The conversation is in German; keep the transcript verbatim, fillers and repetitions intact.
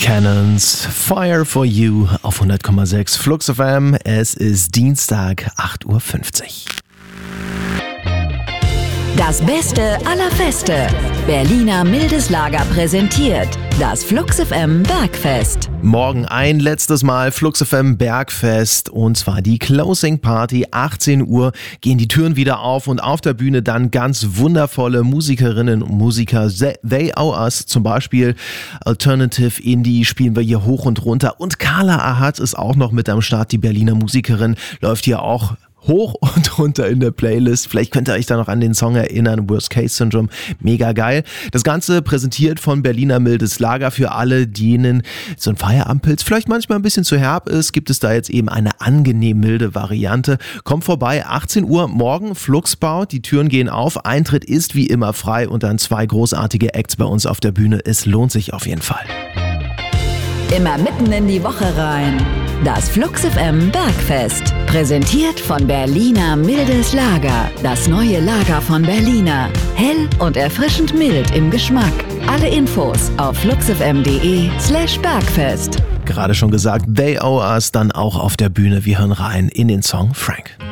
Cannons, Fire for You auf hundert Komma sechs Flux F M. Es ist Dienstag, acht Uhr fünfzig. Das Beste aller Feste. Berliner Mildes Lager präsentiert das Flux F M Bergfest. Morgen ein letztes Mal Flux F M Bergfest und zwar die Closing Party. achtzehn Uhr gehen die Türen wieder auf und auf der Bühne dann ganz wundervolle Musikerinnen und Musiker. They Owe Us zum Beispiel, Alternative Indie spielen wir hier hoch und runter und Carla Ahad ist auch noch mit am Start. Die Berliner Musikerin läuft hier auch hoch und runter in der Playlist. Vielleicht könnt ihr euch da noch an den Song erinnern, Worst Case Syndrome, mega geil. Das Ganze präsentiert von Berliner Mildes Lager. Für alle, denen so ein Feierabendpilz vielleicht manchmal ein bisschen zu herb ist, gibt es da jetzt eben eine angenehm milde Variante. Kommt vorbei, achtzehn Uhr morgen, Fluxbau, die Türen gehen auf, Eintritt ist wie immer frei und dann zwei großartige Acts bei uns auf der Bühne. Es lohnt sich auf jeden Fall. Immer mitten in die Woche rein. Das Flux F M Bergfest. Präsentiert von Berliner Mildes Lager. Das neue Lager von Berliner. Hell und erfrischend mild im Geschmack. Alle Infos auf fluxfm.de slash Bergfest. Gerade schon gesagt, They Owe Us dann auch auf der Bühne. Wir hören rein in den Song Frank.